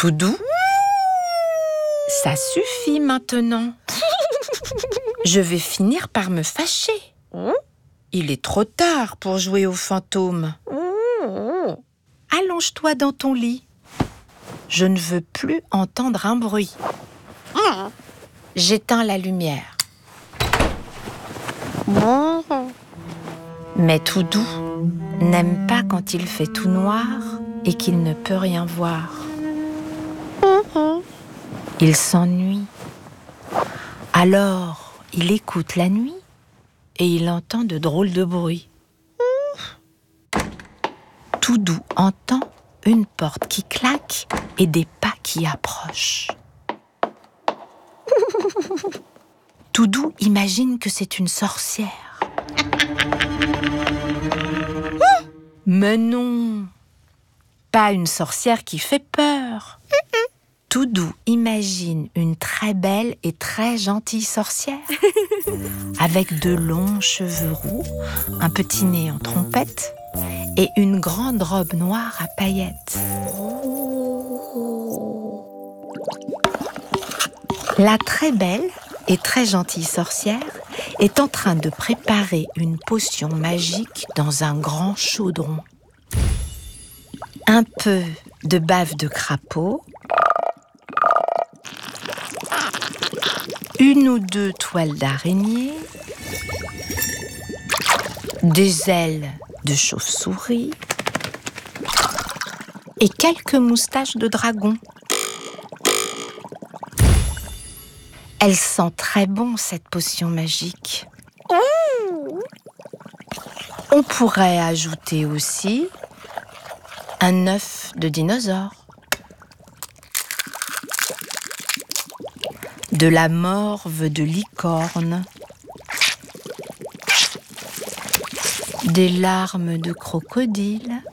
Toudou, ça suffit maintenant. Je vais finir par me fâcher. Il est trop tard pour jouer aux fantômes. Allonge-toi dans ton lit. Je ne veux plus entendre un bruit. J'éteins la lumière. Mais Toudou n'aime pas quand il fait tout noir et qu'il ne peut rien voir. Il s'ennuie. Alors, il écoute la nuit et il entend de drôles de bruits. Toudou entend une porte qui claque et des pas qui approchent. Toudou imagine que c'est une sorcière. Mais non, pas une sorcière qui fait peur. Toudou imagine une très belle et très gentille sorcière avec de longs cheveux roux, un petit nez en trompette et une grande robe noire à paillettes. La très belle et très gentille sorcière est en train de préparer une potion magique dans un grand chaudron. Un peu de bave de crapaud, une ou deux toiles d'araignée, des ailes de chauve-souris et quelques moustaches de dragon. Elle sent très bon, cette potion magique. On pourrait ajouter aussi un œuf de dinosaure, de la morve de licorne, des larmes de crocodile